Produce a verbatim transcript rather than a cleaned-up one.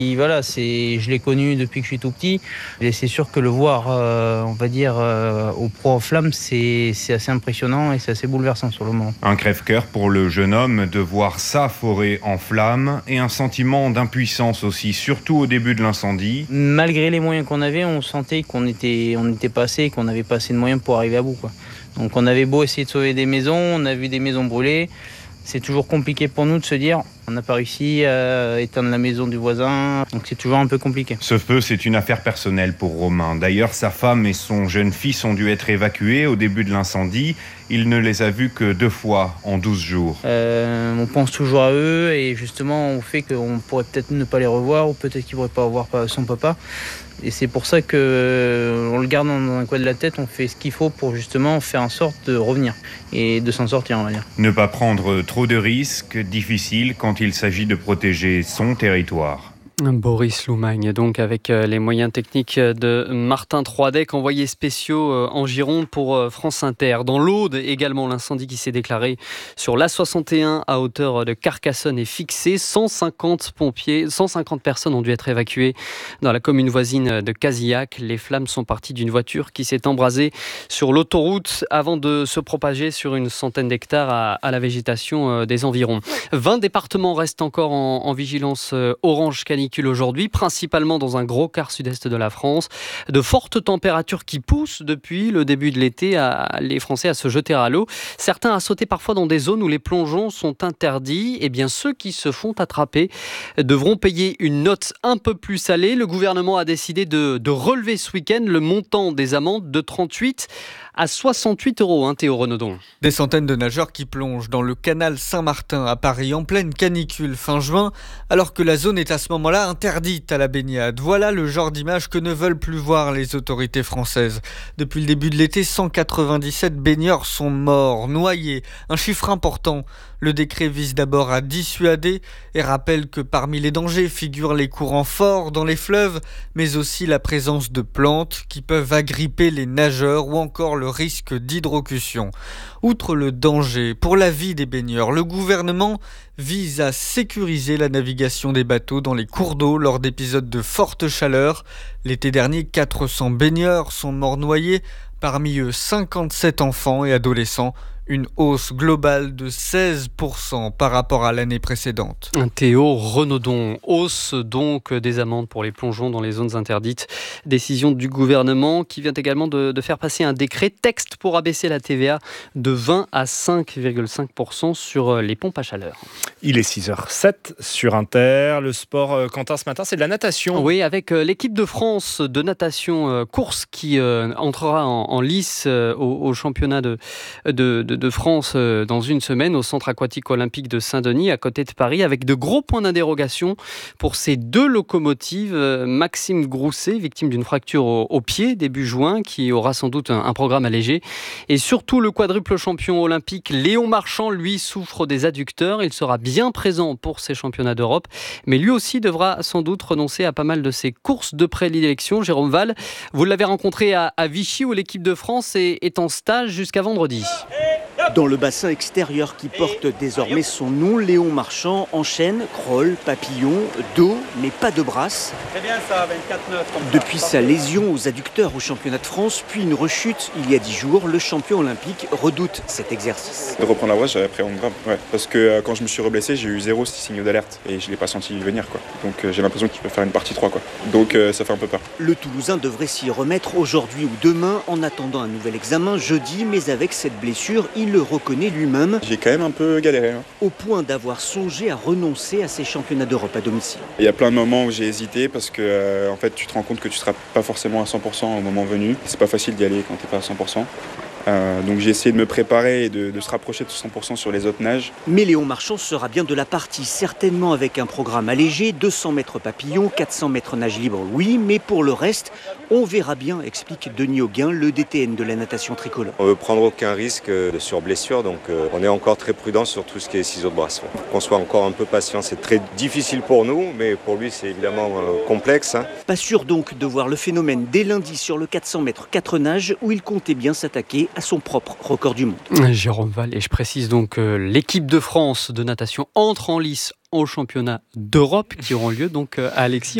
Et voilà, c'est, je l'ai connu depuis que je suis tout petit. Et c'est sûr que le voir, euh, on va dire, euh, au pro en flammes, c'est, c'est assez impressionnant et c'est assez bouleversant sur le moment. Un crève-cœur pour le jeune homme de voir sa forêt en flammes et un sentiment d'impuissance aussi, surtout au début de l'incendie. Malgré les moyens qu'on avait, on sentait qu'on était, on était passé, qu'on n'avait pas assez de moyens pour arriver à bout, quoi. Donc on avait beau essayer de sauver des maisons, on a vu des maisons brûler. C'est toujours compliqué pour nous de se dire on n'a pas réussi à éteindre la maison du voisin, donc c'est toujours un peu compliqué. Ce feu, c'est une affaire personnelle pour Romain. D'ailleurs, sa femme et son jeune fils ont dû être évacués au début de l'incendie. Il ne les a vus que deux fois en douze jours. Euh, on pense toujours à eux et justement au fait qu'on pourrait peut-être ne pas les revoir ou peut-être qu'ils ne pourraient pas revoir son papa. Et c'est pour ça qu'on le garde dans un coin de la tête, on fait ce qu'il faut pour justement faire en sorte de revenir et de s'en sortir, on va dire. Ne pas prendre trop de risques, difficile quand il s'agit de protéger son territoire. Boris Loumagne, donc avec les moyens techniques de Martin Troidec, envoyés spéciaux en Gironde pour France Inter. Dans l'Aude, également, l'incendie qui s'est déclaré sur l'A soixante et un à hauteur de Carcassonne est fixé. cent cinquante pompiers, cent cinquante personnes ont dû être évacuées dans la commune voisine de Casillac. Les flammes sont parties d'une voiture qui s'est embrasée sur l'autoroute avant de se propager sur une centaine d'hectares à, à la végétation des environs. vingt départements restent encore en, en vigilance orange canicule aujourd'hui, principalement dans un gros quart sud-est de la France. De fortes températures qui poussent depuis le début de l'été à les Français à se jeter à l'eau. Certains à sauter parfois dans des zones où les plongeons sont interdits. Et bien ceux qui se font attraper devront payer une note un peu plus salée. Le gouvernement a décidé de, de relever ce week-end le montant des amendes de trente-huit à soixante-huit euros, hein, Théo Renaudon. Des centaines de nageurs qui plongent dans le canal Saint-Martin à Paris en pleine canicule fin juin, alors que la zone est à ce moment-là interdite à la baignade. Voilà le genre d'image que ne veulent plus voir les autorités françaises. Depuis le début de l'été, cent quatre-vingt-dix-sept baigneurs sont morts, noyés. Un chiffre important. Le décret vise d'abord à dissuader et rappelle que parmi les dangers figurent les courants forts dans les fleuves, mais aussi la présence de plantes qui peuvent agripper les nageurs ou encore le risque d'hydrocution. Outre le danger pour la vie des baigneurs, le gouvernement vise à sécuriser la navigation des bateaux dans les cours d'eau lors d'épisodes de forte chaleur. L'été dernier, quatre cents baigneurs sont morts noyés, parmi eux cinquante-sept enfants et adolescents. Une hausse globale de seize pour cent par rapport à l'année précédente. Théo Renaudon, hausse donc des amendes pour les plongeons dans les zones interdites. Décision du gouvernement qui vient également de, de faire passer un décret texte pour abaisser la T V A de vingt à cinq virgule cinq pour cent sur les pompes à chaleur. Il est six heures zéro sept sur Inter. Le sport, Quentin, ce matin, c'est de la natation. Oui, avec l'équipe de France de natation course qui euh, entrera en, en lice euh, au, au championnat de, de, de, de France euh, dans une semaine au centre aquatique olympique de Saint-Denis à côté de Paris, avec de gros points d'interrogation pour ces deux locomotives. Euh, Maxime Grousset, victime d'une fracture au, au pied début juin, qui aura sans doute un, un programme allégé. Et surtout le quadruple champion olympique Léon Marchand, lui, souffre des adducteurs. Il sera bien présent pour ces championnats d'Europe, mais lui aussi devra sans doute renoncer à pas mal de ses courses de prédilection. Jérôme Val, vous l'avez rencontré à, à Vichy où l'équipe de France est, est en stage jusqu'à vendredi. Dans le bassin extérieur qui porte désormais son nom, Léon Marchand enchaîne crawl, papillon, dos, mais pas de brasse. Très bien ça, vingt-quatre neuf. Depuis sa lésion aux adducteurs au championnat de France, puis une rechute il y a dix jours, le champion olympique redoute cet exercice. De reprendre la brasse, j'avais appréhendé grave. Ouais, parce que euh, quand je me suis reblessé, j'ai eu zéro signaux d'alerte et je ne l'ai pas senti venir, quoi. Donc euh, j'ai l'impression qu'il peut faire une partie trois, quoi. Donc euh, ça fait un peu peur. Le Toulousain devrait s'y remettre aujourd'hui ou demain en attendant un nouvel examen jeudi, mais avec cette blessure, il le reconnaît lui-même. J'ai quand même un peu galéré. Hein. Au point d'avoir songé à renoncer à ces championnats d'Europe à domicile. Il y a plein de moments où j'ai hésité parce que euh, en fait, tu te rends compte que tu ne seras pas forcément à cent pour cent au moment venu. C'est pas facile d'y aller quand tu n'es pas à cent pour cent. Euh, donc j'ai essayé de me préparer et de, de se rapprocher de cent pour cent sur les autres nages. Mais Léon Marchand sera bien de la partie, certainement avec un programme allégé, deux cents mètres papillon, quatre cents mètres nage libre, oui, mais pour le reste, on verra bien, explique Denis Auguin, le D T N de la natation tricolore. On ne veut prendre aucun risque sur blessure, donc euh, on est encore très prudent sur tout ce qui est ciseaux de brasse. Qu'on soit encore un peu patient, c'est très difficile pour nous, mais pour lui c'est évidemment euh, complexe. Hein. Pas sûr donc de voir le phénomène dès lundi sur le quatre cents mètres quatre nages, où il comptait bien s'attaquer à son propre record du monde. Jérôme Val, et je précise donc que l'équipe de France de natation entre en lice au championnat d'Europe qui auront lieu donc à Alexis